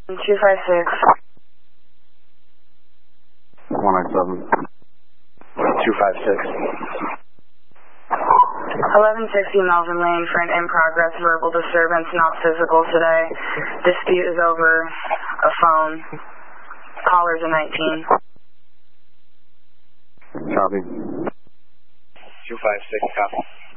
256. 197. 256. 1160 Melvin Lane for an in-progress verbal disturbance, not physical today. Dispute is over a phone. Callers a 19. Copy. 256, copy.